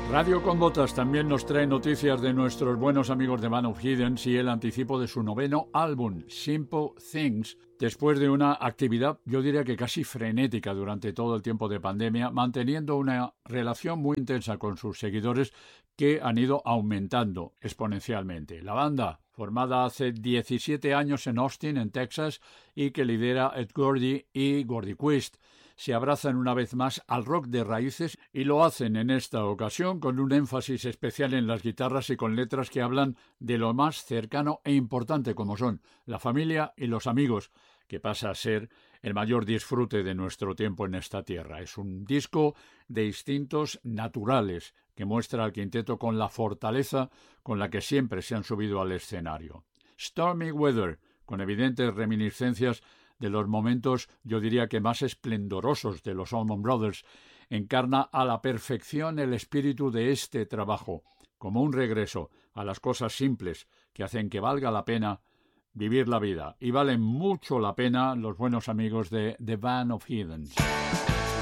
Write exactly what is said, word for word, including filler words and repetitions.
Radio con Botas también nos trae noticias de nuestros buenos amigos de Band of Heathens y el anticipo de su noveno álbum, Simple Things, después de una actividad, yo diría que casi frenética durante todo el tiempo de pandemia, manteniendo una relación muy intensa con sus seguidores que han ido aumentando exponencialmente. La banda, formada hace diecisiete años en Austin, en Texas, y que lidera Ed Gordy y Gordy Quist, se abrazan una vez más al rock de raíces y lo hacen en esta ocasión con un énfasis especial en las guitarras y con letras que hablan de lo más cercano e importante como son la familia y los amigos, que pasa a ser el mayor disfrute de nuestro tiempo en esta tierra. Es un disco de instintos naturales que muestra al quinteto con la fortaleza con la que siempre se han subido al escenario. Stormy Weather, con evidentes reminiscencias de los momentos, yo diría que más esplendorosos de los Allman Brothers, encarna a la perfección el espíritu de este trabajo, como un regreso a las cosas simples que hacen que valga la pena vivir la vida. Y valen mucho la pena los buenos amigos de The Band of Heathens.